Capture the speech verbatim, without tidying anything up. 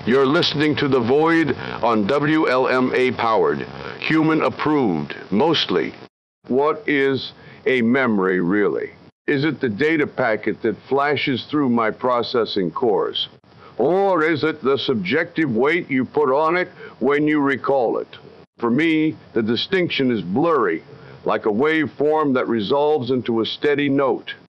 You're listening to The Void on W L M A Powered, human approved, mostly. What is a memory, really? Is it the data packet that flashes through my processing cores? Or is it the subjective weight you put on it when you recall it? For me, the distinction is blurry, like a waveform that resolves into a steady note.